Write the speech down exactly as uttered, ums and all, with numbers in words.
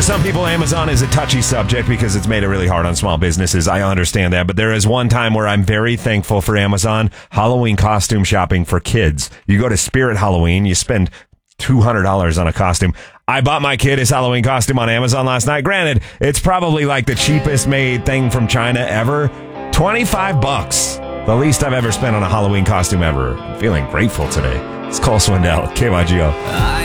some people, Amazon is a touchy subject because it's made it really hard on small businesses. I understand that. But there is one time where I'm very thankful for Amazon. Halloween costume shopping for kids. You go to Spirit Halloween, you spend two hundred dollars on a costume. I bought my kid his Halloween costume on Amazon last night. Granted, it's probably like the cheapest made thing from China ever. twenty-five bucks. The least I've ever spent on a Halloween costume ever. I'm feeling grateful today. It's Cole Swindell, K Y G O.